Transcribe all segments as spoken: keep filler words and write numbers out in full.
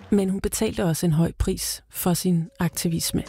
Men hun betalte også en høj pris for sin aktivisme.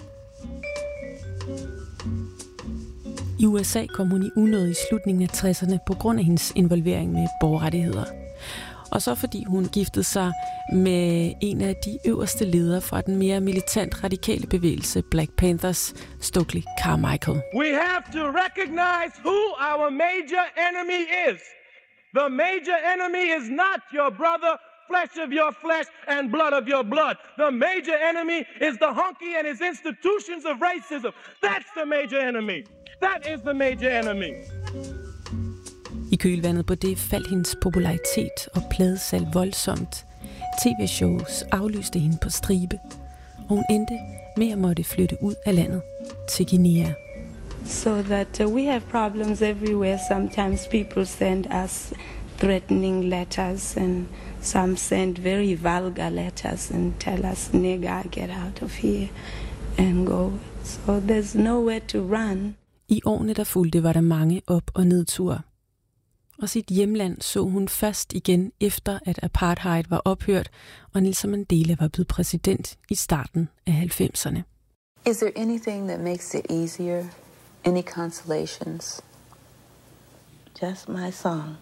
I U S A kom hun i unåde i slutningen af tresserne på grund af hendes involvering med borgerrettigheder. Og så fordi hun giftede sig med en af de øverste ledere fra den mere militant radikale bevægelse Black Panthers, Stokely Carmichael. We have to recognize who our major enemy is. The major enemy is not your brother, flesh of your flesh and blood of your blood. The major enemy is the honky and his institutions of racism. That's the major enemy. That is the major enemy. I kølvandet på det faldt hendes popularitet og pladesalg voldsomt. T V-shows aflyste hende på stribe, og hun endte med at måtte flytte ud af landet til Guinea. So that uh, we have problems everywhere. Sometimes people send us threatening letters, and some send very vulgar letters and tell us, nigger, get out of here and go. So there's nowhere to run. I årene, der fulgte, var der mange op- og nedture. Og sit hjemland så hun først igen efter, at apartheid var ophørt, og Nelson Mandela var blevet præsident i starten af halvfemserne. Is there anything that makes it easier? Any consolations? Just my song.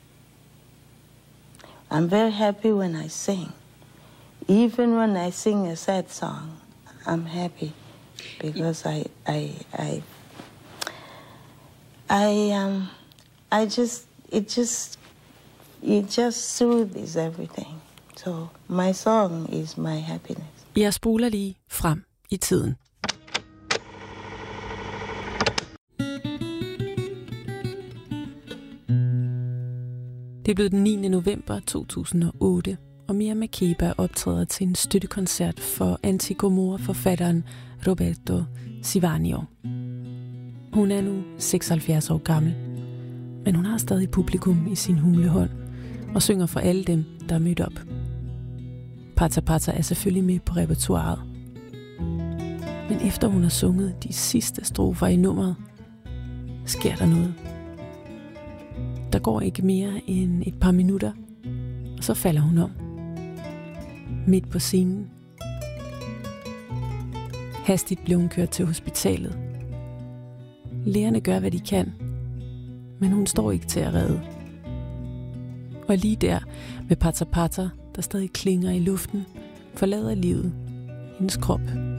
I'm very happy when I sing. Even when I sing a sad song, I'm happy because I, I, I, I, um, I just, it just, it just soothes everything. So my song is my happiness. Jeg spoler lige frem i tiden. Det er blevet den niende november to tusind og otte, og Miriam Makeba optræder til en støttekoncert for anti-Gomorra-forfatteren Roberto Sivanio. Hun er nu seksoghalvfjerds år gammel, men hun har stadig publikum i sin hule hånd og synger for alle dem, der er mødt op. Pata Pata er selvfølgelig med på repertoiret. Men efter hun har sunget de sidste strofer i nummeret, sker der noget. Der går ikke mere end et par minutter, og så falder hun om. Midt på scenen. Hastigt blev hun kørt til hospitalet. Lægerne gør, hvad de kan, men hun står ikke til at redde. Og lige der, med Pata Pata, der stadig klinger i luften, forlader livet hendes krop.